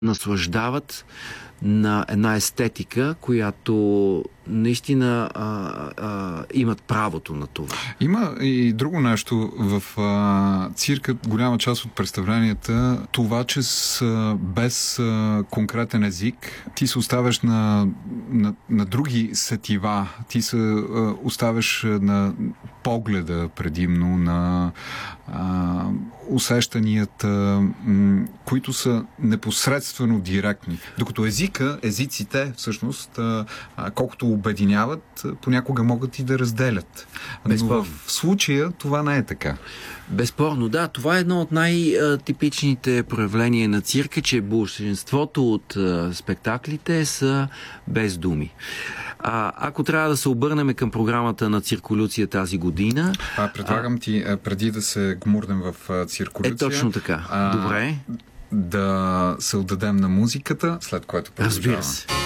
наслаждават на една естетика, която наистина имат правото на това. Има и друго нещо в цирка. Голяма част от представленията, това, че са без конкретен език, ти се оставяш на други сетива. Ти се оставяш на погледа предимно, на усещанията, които са непосредствено директни. Докато езиците, всъщност, колкото обединяват, понякога могат и да разделят. Но в случая това не е така. Безспорно, да. Това е едно от най-типичните проявления на цирка, че большинството от спектаклите са без думи. Ако трябва да се обърнем към програмата на Цирколюция тази година... Предлагам ти, преди да се гмурнем в Цирколюция... точно така. Добре. Да се отдадем на музиката, след което продължаваме. Разбира се.